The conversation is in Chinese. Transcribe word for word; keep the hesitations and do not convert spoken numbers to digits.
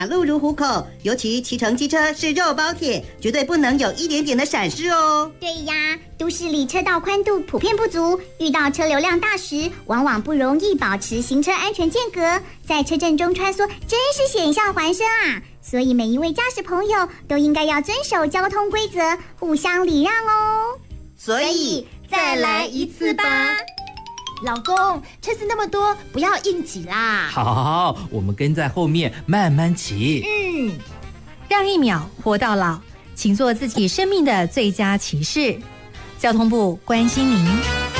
路如虎口，尤其骑乘机车是肉包铁，绝对不能有一点点的闪失哦。 对呀，都市里车道宽度普遍不足，遇到车流量大时，往往不容易保持行车安全间隔，在车阵中穿梭，真是险象环生啊！所以每一位驾驶朋友都应该要遵守交通规则，互相礼让哦。 所以再来一次吧。 老公，车子那么多，不要硬挤啦。 好，我们跟在后面慢慢骑。 嗯， 让一秒活到老，请做自己生命的最佳骑士。交通部关心您。